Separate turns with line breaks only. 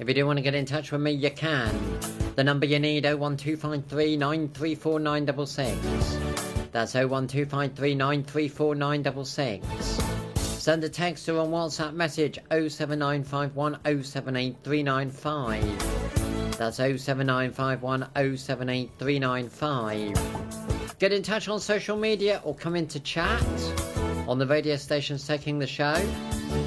If you do want to get in touch with me, you can. The number you need, 01253 934 966. That's 01253 934 966. Send a text or a WhatsApp message 07951 078395. That's 07951 078395. Get in touch on social media or come into chat on the radio stations taking the show.